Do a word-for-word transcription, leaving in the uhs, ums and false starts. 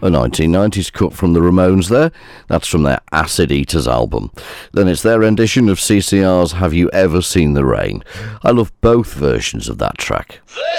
A nineteen nineties cut from the Ramones there. That's from their Acid Eaters album. Then it's their rendition of C C R's Have You Ever Seen the Rain. I love both versions of that track.